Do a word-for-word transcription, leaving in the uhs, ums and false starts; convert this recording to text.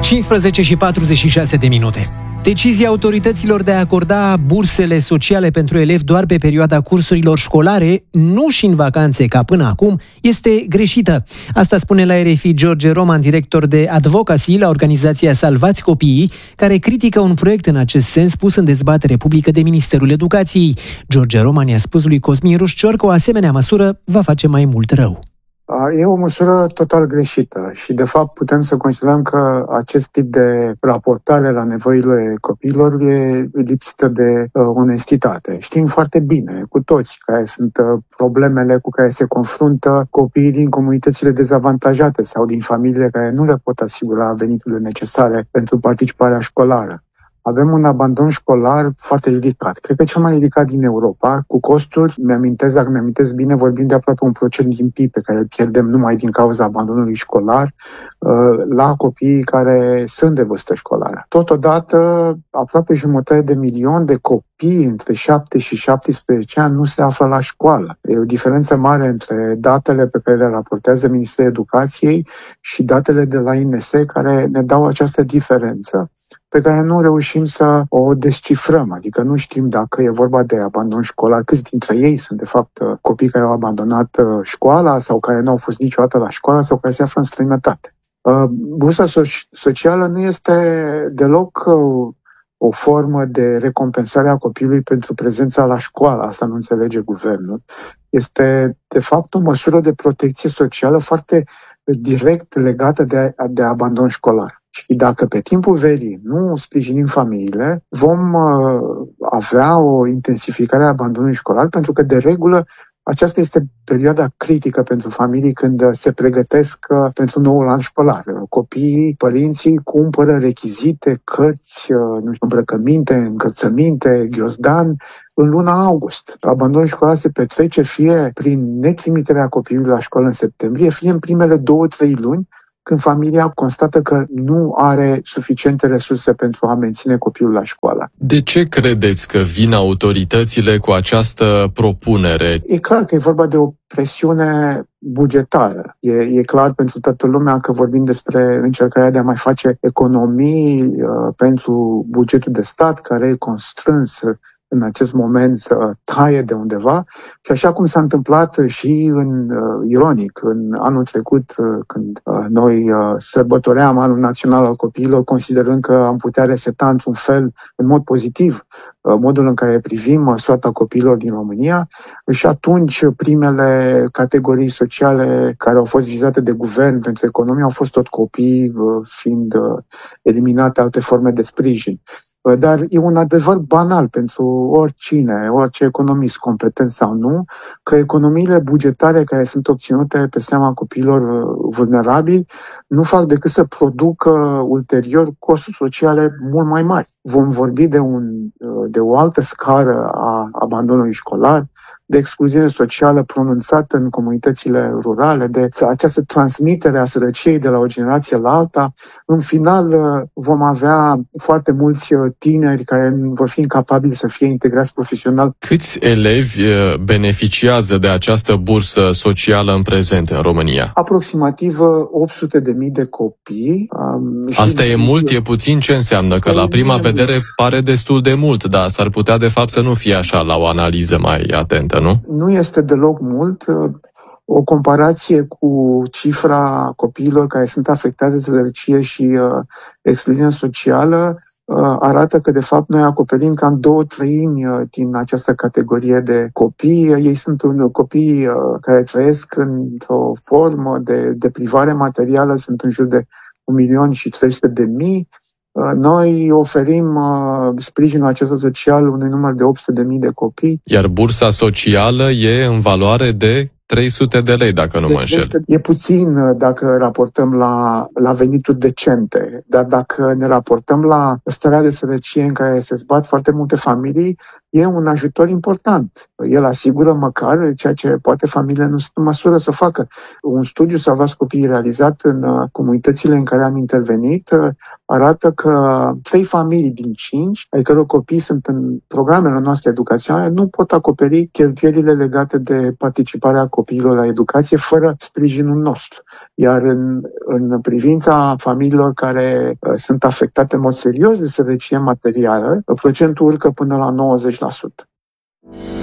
cincisprezece și patruzeci și șase de minute. Decizia autorităților de a acorda bursele sociale pentru elevi doar pe perioada cursurilor școlare, nu și în vacanțe ca până acum, este greșită. Asta spune la R F I George Roman, director de advocacy la organizația Salvați Copiii, care critică un proiect în acest sens pus în dezbatere publică de Ministerul Educației. George Roman i-a spus lui Cosmin Rușcior că o asemenea măsură va face mai mult rău. E o măsură total greșită și, de fapt, putem să considerăm că acest tip de raportare la nevoile copiilor e lipsită de uh, onestitate. Știm foarte bine, cu toți, care sunt uh, problemele cu care se confruntă copiii din comunitățile dezavantajate sau din familiile care nu le pot asigura veniturile necesare pentru participarea școlară. Avem un abandon școlar foarte ridicat. Cred că cel mai ridicat din Europa, cu costuri, mi-amintesc, dacă mi-amintesc bine, vorbim de aproape un procent din P I B pe care îl pierdem numai din cauza abandonului școlar la copiii care sunt de vârstă școlară. Totodată, aproape jumătate de milion de copii între șapte și șaptesprezece ani nu se află la școală. E o diferență mare între datele pe care le raportează Ministerul Educației și datele de la I N S care ne dau această diferență, pe care nu reușim să o descifrăm, adică nu știm dacă e vorba de abandon școlar, câți dintre ei sunt de fapt copii care au abandonat școala sau care nu au fost niciodată la școală sau care se află în străinătate. Bursa socială nu este deloc o formă de recompensare a copilului pentru prezența la școală, asta nu înțelege guvernul. Este de fapt o măsură de protecție socială foarte direct legată de, de abandon școlar. Și dacă pe timpul verii nu sprijinim familiile, vom uh, avea o intensificare a abandonului școlar, pentru că, de regulă, aceasta este perioada critică pentru familii când se pregătesc uh, pentru noul an școlar. Copiii, părinții cumpără rechizite, cărți, uh, nu știu, îmbrăcăminte, încălțăminte, ghiozdan, în luna august. Abandonul școlar se petrece fie prin netrimiterea copilului la școală în septembrie, fie în primele două, trei luni, când familia constată că nu are suficiente resurse pentru a menține copilul la școală. De ce credeți că vin autoritățile cu această propunere? E clar că e vorba de o presiune bugetară. E, e clar pentru toată lumea că vorbim despre încercarea de a mai face economii uh, pentru bugetul de stat, care e constrâns în acest moment să taie de undeva, și așa cum s-a întâmplat și în, uh, ironic, în anul trecut, uh, când uh, noi uh, sărbătoream Anul Național al Copiilor, considerând că am putea reseta într-un fel, în mod pozitiv, uh, modul în care privim uh, soarta copiilor din România, și atunci primele categorii sociale care au fost vizate de guvern pentru economie au fost tot copii, uh, fiind uh, eliminate alte forme de sprijin. Dar e un adevăr banal pentru oricine, orice economist competent sau nu, că economiile bugetare care sunt obținute pe seama copiilor vulnerabili nu fac decât să producă ulterior costuri sociale mult mai mari. Vom vorbi de, un, de o altă scară a abandonului școlar, de excluziune socială pronunțată în comunitățile rurale, de această transmitere a sărăciei de la o generație la alta. În final vom avea foarte mulți tineri care vor fi incapabili să fie integrați profesional. Câți elevi beneficiază de această bursă socială în prezent în România? Aproximativ opt sute de mii de copii. Asta e mult, e puțin? Ce înseamnă? Că la prima vedere pare destul de mult, dar s-ar putea de fapt să nu fie așa la o analiză mai atentă, nu? Nu este deloc mult. O comparație cu cifra copiilor care sunt afectați de sărăcie și uh, excluziune socială uh, arată că, de fapt, noi acoperim cam două treimi uh, din această categorie de copii. Ei sunt un, copii uh, care trăiesc într-o formă de deprivare materială, sunt în jur de un milion și trei sute de mii. Noi oferim uh, sprijinul acesta social unui număr de opt sute de mii de copii. Iar bursa socială e în valoare de trei sute de lei, dacă nu mă înșel. E puțin dacă raportăm la, la venituri decente, dar dacă ne raportăm la starea de sărăcie în care se zbat foarte multe familii, e un ajutor important. El asigură măcar ceea ce poate familia nu sunt în măsură să facă. Un studiu Salvați Copiii realizat în comunitățile în care am intervenit arată că trei familii din cinci, ai căror copii sunt în programele noastre educaționale, nu pot acoperi cheltuielile legate de participarea copiilor la educație fără sprijinul nostru. Iar în, în privința familiilor care uh, sunt afectate în mod serios de sărăcie materială, procentul urcă până la nouăzeci la sută.